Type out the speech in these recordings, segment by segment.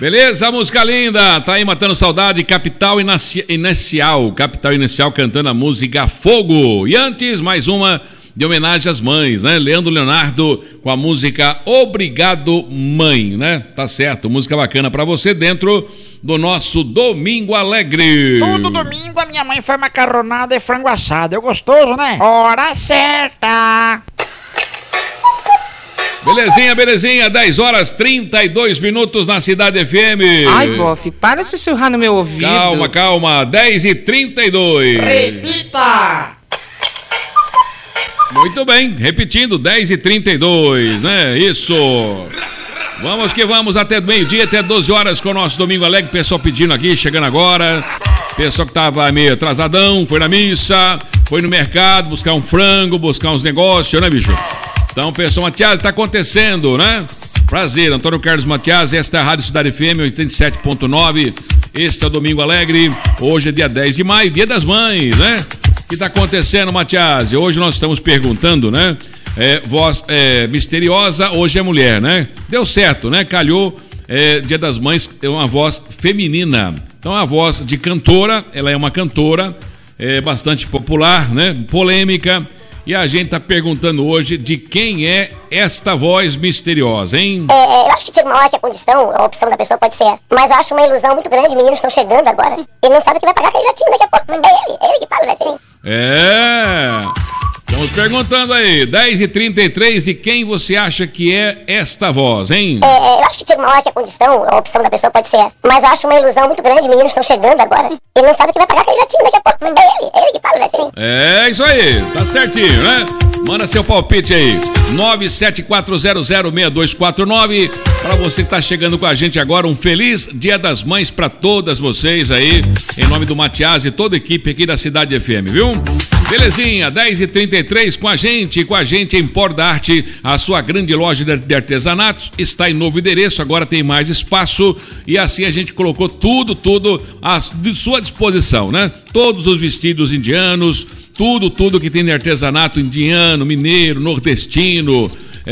Beleza, música linda, tá aí matando saudade, Capital Inicial cantando a música Fogo. E antes, mais uma de homenagem às mães, né? Leandro Leonardo com a música Obrigado Mãe, né? Tá certo, música bacana pra você dentro do nosso Domingo Alegre. Todo domingo a minha mãe faz macarronada e frango assado, é gostoso, né? Hora certa. Belezinha, 10 horas 32 minutos na Cidade FM. Ai, bofe, para de sussurrar no meu ouvido. Calma, 10h32. Repita! Muito bem, repetindo, 10h32, né? Isso. Vamos que vamos até meio-dia, até 12 horas com o nosso Domingo Alegre. Pessoal pedindo aqui, chegando agora. Pessoal que tava meio atrasadão, foi na missa, foi no mercado buscar um frango, buscar uns negócios, né, bicho? Então, pessoal, Matias, tá acontecendo, né? Prazer, Antônio Carlos Matias, esta é a Rádio Cidade FM 87.9. Este é o Domingo Alegre. Hoje é dia 10 de maio, dia das mães, né? O que tá acontecendo, Matias? Hoje nós estamos perguntando, né? Voz misteriosa, hoje é mulher, né? Deu certo, né? Calhou, dia das mães, é uma voz feminina. Então, a voz de cantora, ela é uma cantora bastante popular, né? Polêmica. E a gente tá perguntando hoje de quem é esta voz misteriosa, hein? Eu acho que chega uma hora que a opção da pessoa pode ser essa. Mas eu acho uma ilusão muito grande, meninos estão chegando agora. Ele não sabe o que vai pagar aquele jatinho daqui a pouco. É ele que paga o jatinho. Estamos perguntando aí, 10h33, de quem você acha que é esta voz, hein? Eu acho que chega uma hora que a opção da pessoa pode ser essa. Mas eu acho uma ilusão muito grande, meninos estão chegando agora. Ele não sabe o que vai pagar aquele jatinho daqui a pouco. É ele que paga o jatinho. É isso aí, tá certinho, né? Manda seu palpite aí, 974006249. Pra você que tá chegando com a gente agora, um feliz Dia das Mães pra todas vocês aí, em nome do Matias e toda a equipe aqui da Cidade FM, viu? Belezinha, 10h33 com a gente em Por da Arte, a sua grande loja de artesanatos, está em novo endereço, agora tem mais espaço e assim a gente colocou tudo à sua disposição, né? Todos os vestidos indianos, tudo que tem de artesanato indiano, mineiro, nordestino,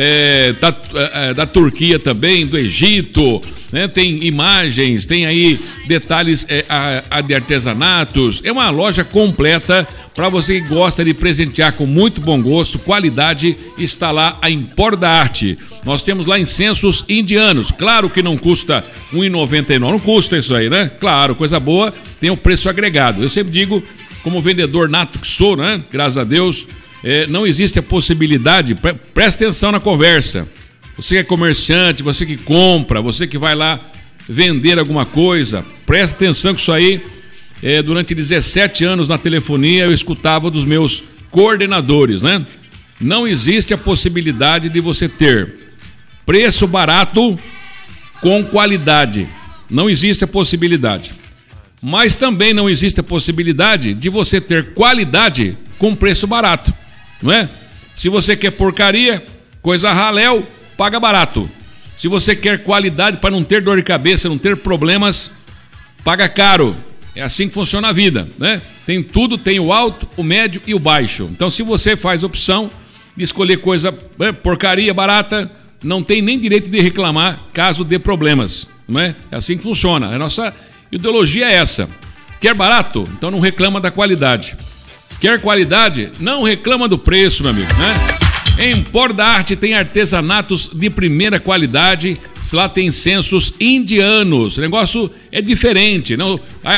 da Turquia também, do Egito, né? Tem imagens, tem aí detalhes de artesanatos. É uma loja completa para você que gosta de presentear com muito bom gosto, qualidade. Está lá a Empor da Arte. Nós temos lá incensos indianos, claro que não custa R$1,99, não custa isso aí, né? Claro, coisa boa, tem um preço agregado. Eu sempre digo, como vendedor nato que sou, né? Graças a Deus, não existe a possibilidade, presta atenção na conversa. Você que é comerciante, você que compra, você que vai lá vender alguma coisa, presta atenção que isso aí, durante 17 anos na telefonia eu escutava dos meus coordenadores, né? Não existe a possibilidade de você ter preço barato com qualidade. Não existe a possibilidade. Mas também não existe a possibilidade de você ter qualidade com preço barato, não é? Se você quer porcaria, coisa raléu, paga barato. Se você quer qualidade para não ter dor de cabeça, não ter problemas, paga caro. É assim que funciona a vida, né? Tem tudo, tem o alto, o médio e o baixo. Então, se você faz a opção de escolher coisa porcaria, barata, não tem nem direito de reclamar caso dê problemas, não é? É assim que funciona. A nossa ideologia é essa. Quer barato? Então não reclama da qualidade. Quer qualidade? Não reclama do preço, meu amigo, né? Em Por da Arte tem artesanatos de primeira qualidade, lá tem incensos indianos, o negócio é diferente, não?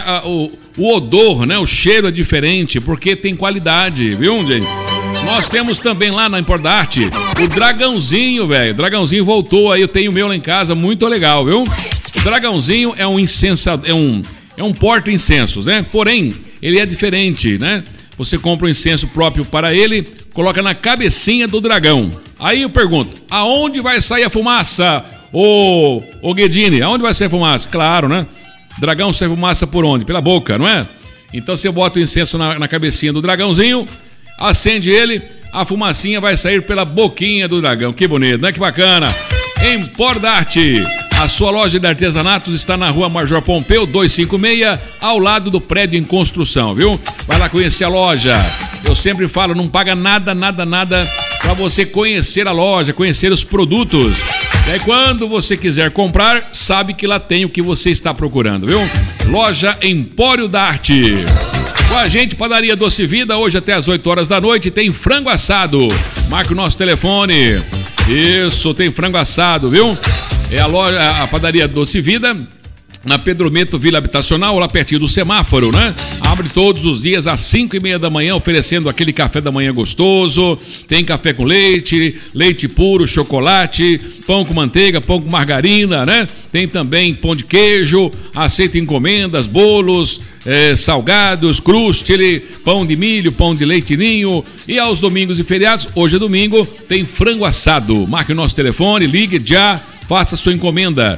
O odor, né? O cheiro é diferente, porque tem qualidade, viu, gente? Nós temos também lá na Por da Arte o dragãozinho, velho, dragãozinho voltou aí, eu tenho o meu lá em casa, muito legal, viu? O dragãozinho é um incensador, é um porta-incensos, né? Porém, ele é diferente, né? Você compra um incenso próprio para ele, coloca na cabecinha do dragão. Aí eu pergunto, aonde vai sair a fumaça? Ô Guedini, aonde vai sair a fumaça? Claro, né? Dragão sai fumaça por onde? Pela boca, não é? Então você bota o incenso na cabecinha do dragãozinho, acende ele, a fumacinha vai sair pela boquinha do dragão. Que bonito, né? Que bacana. Empor da Arte. A sua loja de artesanatos está na Rua Major Pompeu 256, ao lado do prédio em construção, viu? Vai lá conhecer a loja. Eu sempre falo, não paga nada para você conhecer a loja, conhecer os produtos. E aí, quando você quiser comprar, sabe que lá tem o que você está procurando, viu? Loja Empório da Arte. Com a gente, Padaria Doce Vida, hoje até às 8 horas da noite, tem frango assado. Marca o nosso telefone. Isso, tem frango assado, viu? É a Padaria Doce Vida, na Pedro Meto, Vila Habitacional, lá pertinho do semáforo, né? Abre todos os dias às 5:30 da manhã, oferecendo aquele café da manhã gostoso. Tem café com leite, leite puro, chocolate, pão com manteiga, pão com margarina, né? Tem também pão de queijo, aceita encomendas, bolos, salgados, crustele, pão de milho, pão de leite ninho. E aos domingos e feriados, hoje é domingo, tem frango assado. Marque o nosso telefone, ligue já, faça sua encomenda.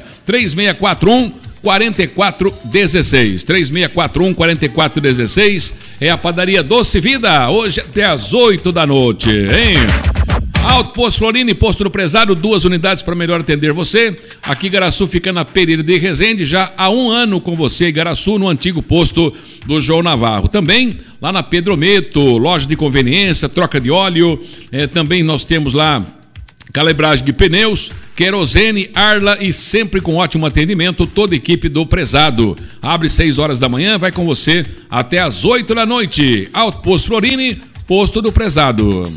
3641-4416. 3641-4416 é a Padaria Doce Vida, hoje até às 8 da noite, hein? Alto Posto Florini, Posto do Prezado, 2 unidades para melhor atender você. Aqui Igaraçu fica na Pereira de Resende, já há 1 ano com você, Igaraçu, no antigo posto do João Navarro. Também lá na Pedro Meto, loja de conveniência, troca de óleo. Também nós temos lá calibragem de pneus, querosene, Arla e sempre com ótimo atendimento, toda a equipe do Prezado. Abre 6 horas da manhã, vai com você até às 8 da noite. Alto Posto Florini, Posto do Prezado.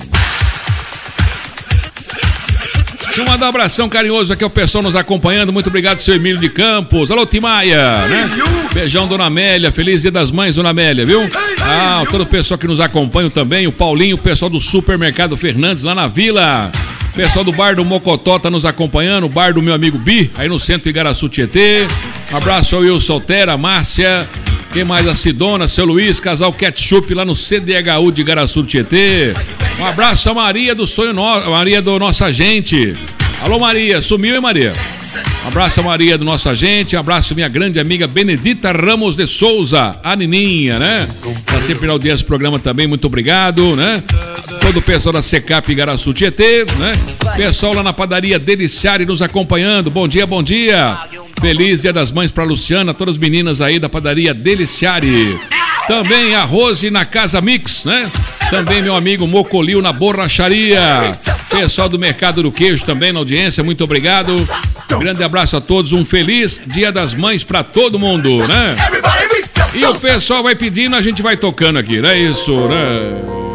Deixa eu mandar um abração carinhoso aqui ao pessoal nos acompanhando. Muito obrigado, seu Emílio de Campos. Alô, Timaia, né? Beijão, Dona Amélia. Feliz Dia das Mães, Dona Amélia, viu? Todo o pessoal que nos acompanha também. O Paulinho, o pessoal do Supermercado Fernandes lá na Vila. O pessoal do Bar do Mocotó tá nos acompanhando. O Bar do meu amigo Bi, aí no centro Igaraçu Tietê. Um abraço ao Will Soltera, Márcia. Quem mais? A Sidona, seu Luiz, casal Ketchup lá no CDHU de Igaraçu Tietê. Um abraço a Maria do Sonho Maria do Nossa Gente. Alô, Maria, sumiu, hein, Maria? Um abraço a Maria do Nossa Gente, um abraço a minha grande amiga Benedita Ramos de Souza, a Nininha, né? Tá sempre na audiência do programa também, muito obrigado, né? Todo o pessoal da Secap Igaraçu Tietê, né? Pessoal lá na Padaria Deliciari nos acompanhando, bom dia, bom dia. Feliz Dia das Mães pra Luciana, todas as meninas aí da Padaria Deliciari. Também a Rose na Casa Mix, né? Também meu amigo Mocolil na Borracharia. Pessoal do Mercado do Queijo também na audiência, muito obrigado. Grande abraço a todos, um feliz Dia das Mães pra todo mundo, né? E o pessoal vai pedindo, a gente vai tocando aqui, não é isso, né?